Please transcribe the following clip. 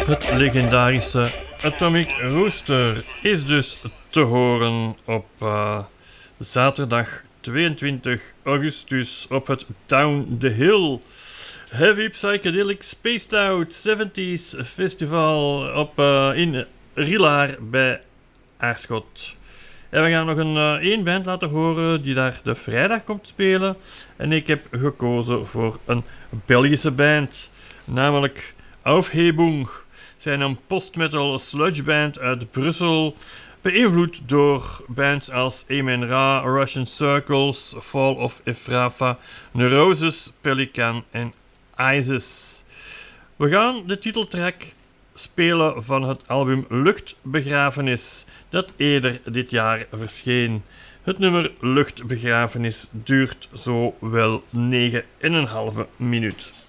Het legendarische Atomic Rooster is dus te horen op zaterdag 22 augustus op het Down the Hill Heavy Psychedelic Spaced Out 70s Festival in Rielaar bij Aarschot. En we gaan nog één band laten horen die daar de vrijdag komt spelen. En ik heb gekozen voor een Belgische band, namelijk Aufhebung. Zijn een post-metal sludge band uit Brussel, beïnvloed door bands als Amen Ra, Russian Circles, Fall of Efrafa, Neurosis, Pelican en ISIS. We gaan de titeltrack spelen van het album Luchtbegrafenis, dat eerder dit jaar verscheen. Het nummer Luchtbegrafenis duurt zo wel 9,5 minuut.